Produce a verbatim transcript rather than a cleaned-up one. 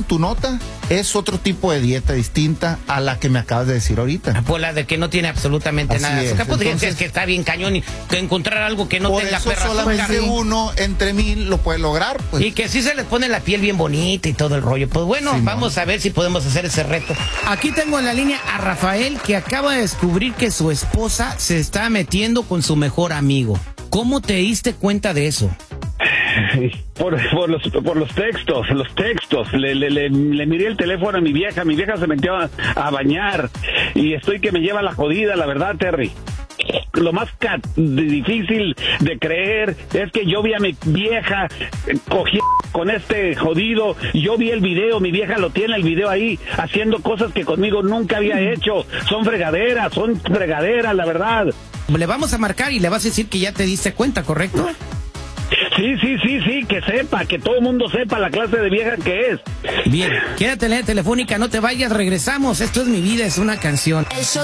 tu nota es otro tipo de dieta distinta a la que me acabas de decir ahorita. Pues la de que no tiene absolutamente Así nada de es. azúcar. Pues Entonces, es que está bien cañón y que encontrar algo que no por tenga eso perra solamente azúcar. uno entre mil lo puede lograr, pues. Y que sí se les pone la piel bien bonita y todo el rollo. Pues bueno, Sí, vamos no. a ver si podemos hacer ese reto. Aquí tengo en la línea a Rafael, que acaba de descubrir que su esposa se está metiendo con su mejor amigo. ¿Cómo te diste cuenta de eso? Por, por los por los textos, los textos. Le, le, le, le miré el teléfono a mi vieja. Mi vieja se metió a, a bañar y estoy que me lleva la jodida, la verdad, Terry. Lo más ca- difícil de creer es que yo vi a mi vieja eh, cogiendo con este jodido. Yo vi el video, mi vieja lo tiene el video ahí, haciendo cosas que conmigo nunca había hecho. Son fregaderas, son fregaderas, la verdad. Le vamos a marcar y le vas a decir que ya te diste cuenta, ¿correcto? Sí, sí, sí, sí, que sepa, que todo el mundo sepa la clase de vieja que es. Bien, quédate en la telefónica, no te vayas, regresamos. Esto es Mi Vida, es una canción. El show